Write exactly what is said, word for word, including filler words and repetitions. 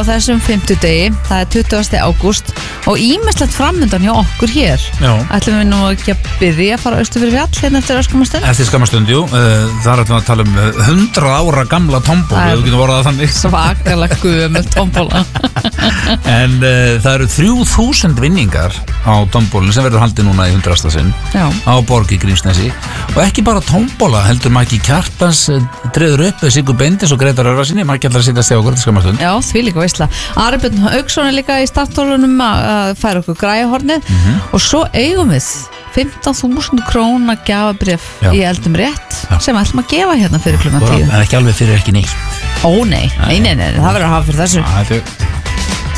þessum fimmtudegi, það er tuttugasta ágúst og ýmislegt framöndan hjá okkur hér. Já. Ætlum við nú ekki að byrja að fara austur fyrir fjall hérna eftir öskamastund? Eftir skamastund, jú, það er að tala um hundrað ára gamla tombólu, þú getur vorað það þannig. Svakalega gömul tombóla. En uh, það eru þrjú þúsund vinningar á tombólun sem verður haldið núna í hundraðasta sinn Já. á Borg í Grímsnesi og ekki bara tombóla, heldur maður ekki Kjartans dreður upp Sigur Bendis og Gretar Örvarsinni, maður ekki allar að sitja að segja okkur til skamastund. Já, því líka veisla. Ari Björn Hauksson er líka í starttólunum að færa okkur græjahornið mm-hmm. og svo eigum við fimmtán þúsund króna gjafabréf Já. í eldum rétt Já. sem ætlum að gefa hérna fyrir klukkan tíu. En ekki alveg fyrir ekki neitt. Ó nei, nei, nei, nei, það verður að hafa fyrir þessu. Æ,